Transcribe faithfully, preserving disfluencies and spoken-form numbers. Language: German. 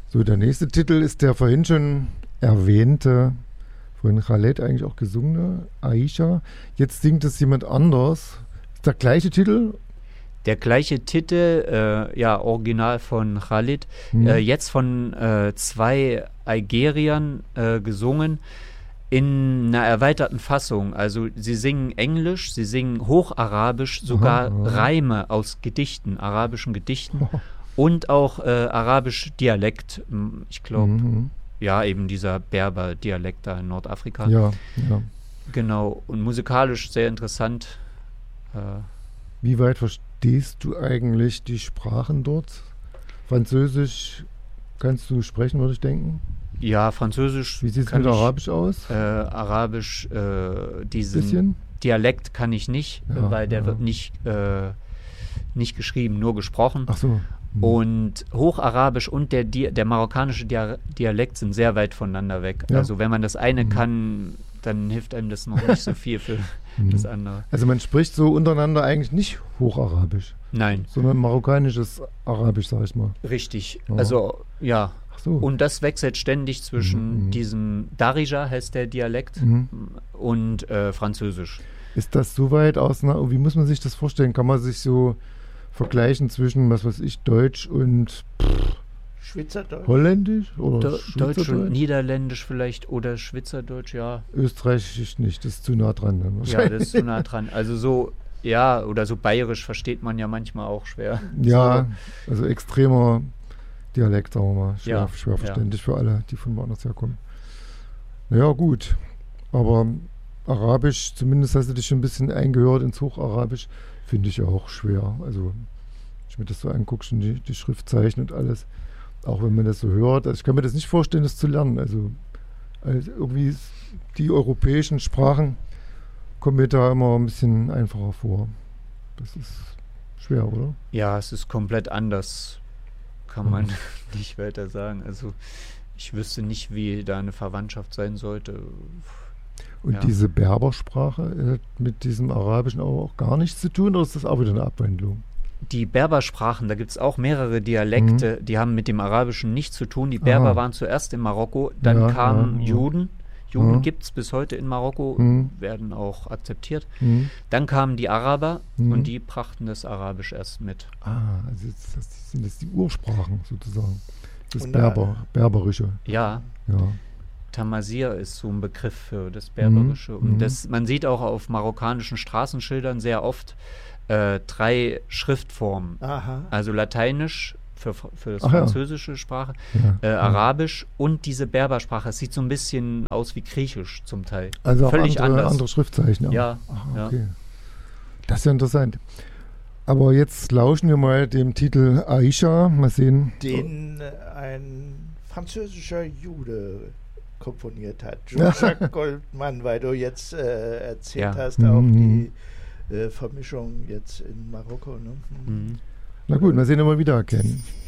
So, der nächste Titel ist der vorhin schon erwähnte, von Khaled eigentlich auch gesungene, Aisha. Jetzt singt es jemand anders. Ist der gleiche Titel? Der gleiche Titel, äh, ja, original von Khaled, Hm. äh, jetzt von äh, zwei Algeriern äh, gesungen in einer erweiterten Fassung. Also sie singen Englisch, sie singen Hocharabisch, sogar Aha, aha. Reime aus Gedichten, arabischen Gedichten und auch äh, arabisch Dialekt. M, Ich glaube, Mhm. ja, eben dieser Berber-Dialekt da in Nordafrika. Ja, ja. Genau, und musikalisch sehr interessant. Äh, Wie weit verstehst du eigentlich die Sprachen dort? Französisch kannst du sprechen, würde ich denken. ja, Französisch. Wie sieht es kann mit ich, Arabisch aus? Äh, Arabisch, äh, diesen Bisschen? Dialekt kann ich nicht, Ja, äh, weil der ja. wird nicht, äh, nicht geschrieben, nur gesprochen. Ach so. Hm. Und Hocharabisch und der, Di der marokkanische Dia Dialekt sind sehr weit voneinander weg. Ja. Also wenn man das eine Mhm. kann, dann hilft einem das noch nicht so viel für Mhm. das andere. Also man spricht so untereinander eigentlich nicht Hocharabisch, Nein, sondern marokkanisches Arabisch, sag ich mal. richtig. Ja. Also ja, Ach so. und das wechselt ständig zwischen Mhm. diesem Darija, heißt der Dialekt, Mhm. und äh, Französisch. Ist das so weit auseinander? Wie muss man sich das vorstellen? Kann man sich so vergleichen zwischen, was weiß ich, Deutsch und Schweizerdeutsch. Holländisch? Oder Do Deutsch und Schweizerdeutsch? Niederländisch vielleicht oder Schweizerdeutsch, ja. Österreichisch nicht, das ist zu nah dran. Dann Ja, wahrscheinlich. das ist zu nah dran. Also so, ja, oder so bayerisch versteht man ja manchmal auch schwer. Ja, also extremer Dialekt, sagen wir mal. Schwer, Ja, schwer ja. verständlich für alle, die von woanders herkommen. Naja, gut. Aber Arabisch, zumindest hast du dich schon ein bisschen eingehört ins Hocharabisch, finde ich auch schwer. Also, wenn ich mir das so angucke, schon die, die Schriftzeichen und alles, auch wenn man das so hört. Also, ich kann mir das nicht vorstellen, das zu lernen. Also, also irgendwie ist- die europäischen Sprachen kommen mir da immer ein bisschen einfacher vor. Das ist schwer, oder? Ja, es ist komplett anders, kann Mhm. man nicht weiter sagen. Also ich wüsste nicht, wie da eine Verwandtschaft sein sollte. Und Ja. diese Berbersprache hat mit diesem Arabischen auch, auch gar nichts zu tun, oder ist das auch wieder eine Abwandlung? Die Berbersprachen, da gibt es auch mehrere Dialekte, die haben mit dem Arabischen nichts zu tun. Die Berber Aha. waren zuerst in Marokko, dann Ja, kamen ja, ja. Juden. Juden Ja. gibt es bis heute in Marokko, Mhm. werden auch akzeptiert. Hm. Dann kamen die Araber Mhm. und die brachten das Arabisch erst mit. Ah, also jetzt, das sind das die Ursprachen sozusagen. Das Und, Berber, Berberische. Ja, Ja. Tamazir ist so ein Begriff für das Berberische. Mhm. Und das, man sieht auch auf marokkanischen Straßenschildern sehr oft äh, drei Schriftformen. Aha. Also Lateinisch für, für das Ach ja. französische Sprache, Ja. äh, Arabisch und diese Berbersprache. Es sieht so ein bisschen aus wie Griechisch zum Teil. Also auch Völlig andere, anders. andere Schriftzeichen. auch. Ja, Ah, ja. okay. Das ist ja interessant. Aber jetzt lauschen wir mal dem Titel Aisha. Mal sehen. Den äh, ein französischer Jude komponiert hat. Jean-Jacques Goldman, weil du jetzt äh, erzählt Ja. hast, auch Mhm. die äh, Vermischung jetzt in Marokko. Ne? Mhm. Na gut, mal sehen, ob wir wieder erkennen.